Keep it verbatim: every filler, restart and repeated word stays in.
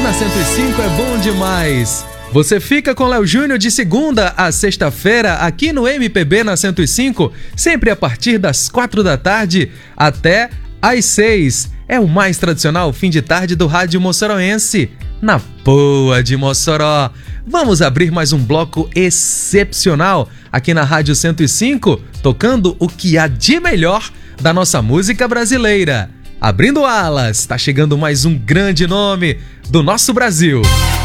na cento e cinco é bom demais. Você fica com Léo Júnior de segunda a sexta-feira aqui no M P B na cento e cinco, sempre a partir das quatro da tarde até às seis. É o mais tradicional fim de tarde do rádio moçoroense, na Boa de Mossoró. Vamos abrir mais um bloco excepcional aqui na Rádio cento e cinco, tocando o que há de melhor da nossa música brasileira. Abrindo alas, tá chegando mais um grande nome do nosso Brasil.